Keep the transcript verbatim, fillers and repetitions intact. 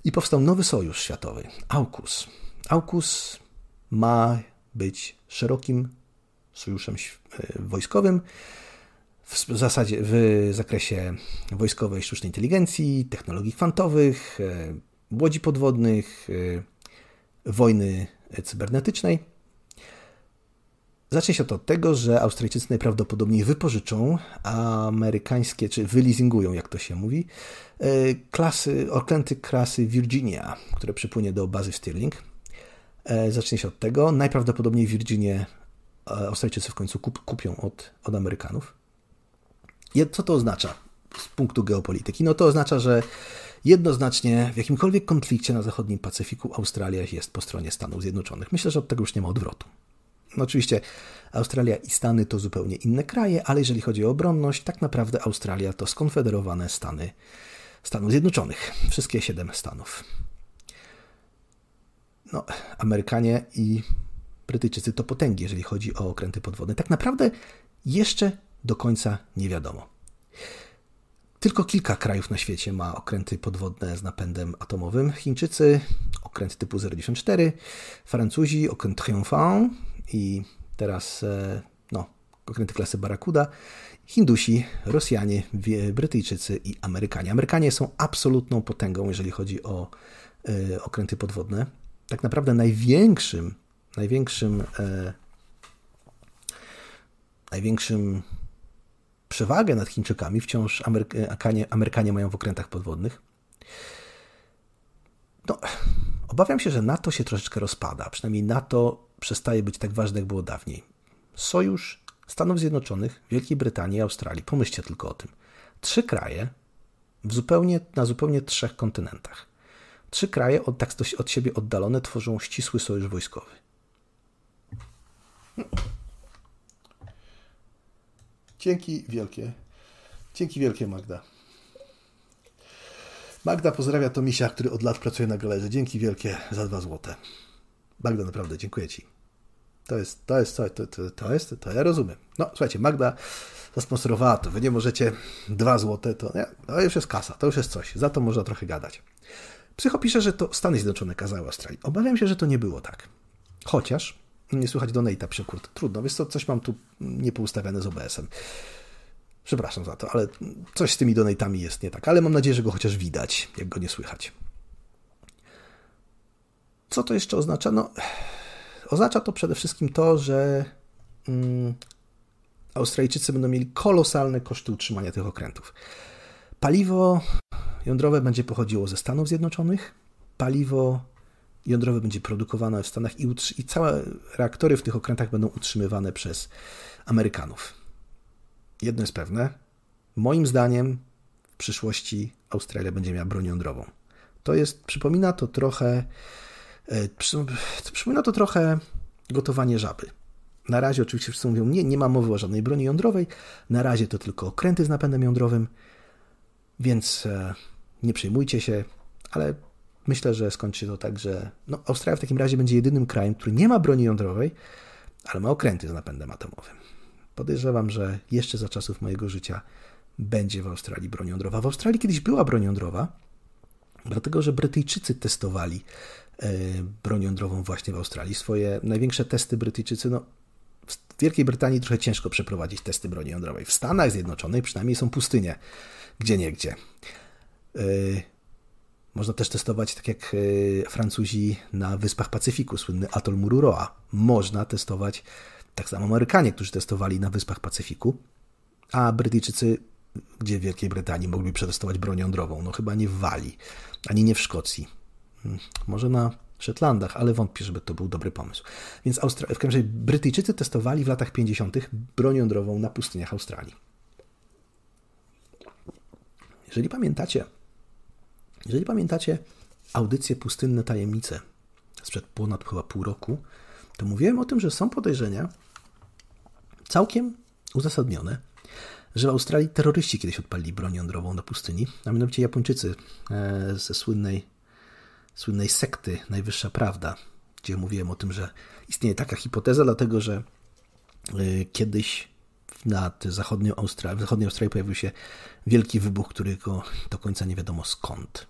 I powstał nowy sojusz światowy, AUKUS. AUKUS ma być szerokim sojuszem wojskowym w zasadzie w zakresie wojskowej sztucznej inteligencji, technologii kwantowych, łodzi podwodnych, wojny cybernetycznej. Zacznie się to od tego, że Australijczycy najprawdopodobniej wypożyczą amerykańskie, czy wyleasingują, jak to się mówi, klasy, okręty klasy Virginia, które przypłynie do bazy w Stirling. Zacznie się od tego. Najprawdopodobniej Virginię Australijczycy w końcu kup, kupią od, od Amerykanów. I co to oznacza z punktu geopolityki? No to oznacza, że jednoznacznie w jakimkolwiek konflikcie na zachodnim Pacyfiku Australia jest po stronie Stanów Zjednoczonych. Myślę, że od tego już nie ma odwrotu. No oczywiście Australia i Stany to zupełnie inne kraje, ale jeżeli chodzi o obronność, tak naprawdę Australia to skonfederowane Stany Stanów Zjednoczonych. Wszystkie siedem stanów. No, Amerykanie i Brytyjczycy to potęgi, jeżeli chodzi o okręty podwodne. Tak naprawdę jeszcze do końca nie wiadomo. Tylko kilka krajów na świecie ma okręty podwodne z napędem atomowym. Chińczycy, okręt typu zero dziewięćdziesiąt cztery, Francuzi, okręt Triomphant i teraz no, okręty klasy Barracuda, Hindusi, Rosjanie, Brytyjczycy i Amerykanie. Amerykanie są absolutną potęgą, jeżeli chodzi o y, okręty podwodne. Tak naprawdę największym, największym, e, największym przewagę nad Chińczykami wciąż Amerykanie, Amerykanie mają w okrętach podwodnych. No, obawiam się, że NATO się troszeczkę rozpada. Przynajmniej NATO przestaje być tak ważne, jak było dawniej. Sojusz Stanów Zjednoczonych, Wielkiej Brytanii i Australii. Pomyślcie tylko o tym. Trzy kraje w zupełnie, na zupełnie trzech kontynentach. Trzy kraje od, tak od siebie oddalone tworzą ścisły sojusz wojskowy. Dzięki wielkie. Dzięki wielkie, Magda. Magda pozdrawia Tomisia, który od lat pracuje na galerze. Dzięki wielkie za dwa złote. Magda, naprawdę, dziękuję Ci. To jest, to jest, to, to, to, to jest, to ja rozumiem. No, słuchajcie, Magda zasponsorowała to. Wy nie możecie dwa złote, to, nie, to już jest kasa, to już jest coś. Za to można trochę gadać. Psycho pisze, że to Stany Zjednoczone kazały Australii. Obawiam się, że to nie było tak. Chociaż nie słychać donate'a przy kurt. Trudno, wiesz co, coś mam tu niepoustawiane z O B S-em. Przepraszam za to, ale coś z tymi donate'ami jest nie tak. Ale mam nadzieję, że go chociaż widać, jak go nie słychać. Co to jeszcze oznacza? No, oznacza to przede wszystkim to, że mm, Australijczycy będą mieli kolosalne koszty utrzymania tych okrętów. Paliwo jądrowe będzie pochodziło ze Stanów Zjednoczonych. Paliwo jądrowe będzie produkowane w Stanach i, utrzy- i całe reaktory w tych okrętach będą utrzymywane przez Amerykanów. Jedno jest pewne. Moim zdaniem w przyszłości Australia będzie miała broń jądrową. To jest, przypomina to trochę e, przy, przypomina to trochę gotowanie żaby. Na razie oczywiście wszyscy mówią, nie, nie ma mowy o żadnej broni jądrowej. Na razie to tylko okręty z napędem jądrowym. Więc e, nie przejmujcie się, ale myślę, że skończy się to tak, że no, Australia w takim razie będzie jedynym krajem, który nie ma broni jądrowej, ale ma okręty z napędem atomowym. Podejrzewam, że jeszcze za czasów mojego życia będzie w Australii broń jądrowa. W Australii kiedyś była broń jądrowa, dlatego że Brytyjczycy testowali e, broń jądrową właśnie w Australii. Swoje największe testy Brytyjczycy, no w Wielkiej Brytanii trochę ciężko przeprowadzić testy broni jądrowej. W Stanach Zjednoczonych przynajmniej są pustynie, gdzie niegdzie. E, Można też testować, tak jak Francuzi na Wyspach Pacyfiku, słynny atol Mururoa. Można testować, tak samo Amerykanie, którzy testowali na Wyspach Pacyfiku, a Brytyjczycy, gdzie w Wielkiej Brytanii mogli przetestować broń jądrową? No chyba nie w Walii, ani nie w Szkocji. Może na Szetlandach, ale wątpię, żeby to był dobry pomysł. Więc Austra- w każdym razie Brytyjczycy testowali w latach pięćdziesiątych broń jądrową na pustyniach Australii. Jeżeli pamiętacie, Jeżeli pamiętacie audycję Pustynne Tajemnice sprzed ponad chyba pół roku, to mówiłem o tym, że są podejrzenia całkiem uzasadnione, że w Australii terroryści kiedyś odpalili broń jądrową na pustyni, a mianowicie Japończycy ze słynnej, słynnej sekty Najwyższa Prawda, gdzie mówiłem o tym, że istnieje taka hipoteza, dlatego że kiedyś nad zachodnią Australią, w zachodniej Australii pojawił się wielki wybuch, którego do końca nie wiadomo skąd.